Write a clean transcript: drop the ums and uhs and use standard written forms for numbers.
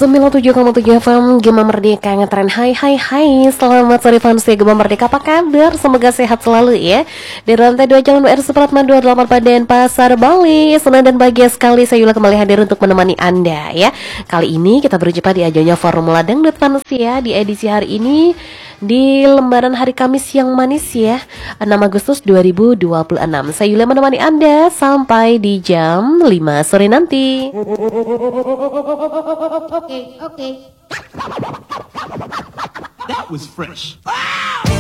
97,7 FM Gema Merdeka ngetren. Hai selamat sore fans ya Gema Merdeka, apa kabar? Semoga sehat selalu ya. Di rantai 2 Jalan WR Supratman 28 Paden Pasar Bali. Senang dan bahagia sekali saya Yula kembali hadir untuk menemani Anda ya. Kali ini kita berjumpa di ajangnya Formula Dangdut fans ya. Di edisi hari ini di lembaran hari Kamis yang manis ya, 6 Agustus 2026. Saya Yula menemani Anda sampai di jam 5 sore nanti. Okay. That was fresh.